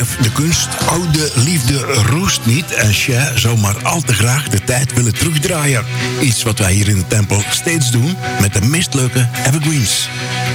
schreef de kunst: oude liefde roest niet en Cher zou maar al te graag de tijd willen terugdraaien. Iets wat wij hier in de tempel steeds doen met de meest leuke evergreens.